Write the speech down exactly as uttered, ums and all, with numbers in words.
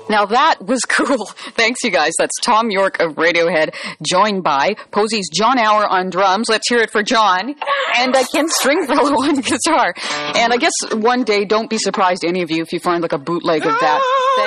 Now that was cool. Thanks, you guys. That's Tom York of Radiohead, joined by Posey's John Hour on drums. Let's hear it for John. And uh, Ken Stringfellow on guitar. And I guess one day, don't be surprised, any of you, if you find like a bootleg of that.